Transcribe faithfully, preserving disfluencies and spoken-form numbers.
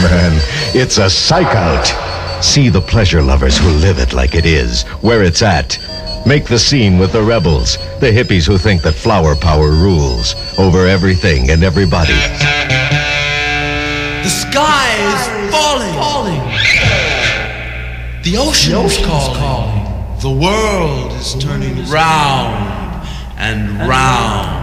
man. It's a psych out. See the pleasure lovers who live it like it is, where it's at. Make the scene with the rebels, the hippies who think that flower power rules over everything and everybody. The sky is falling. falling. The ocean is calling. The world is turning round and round.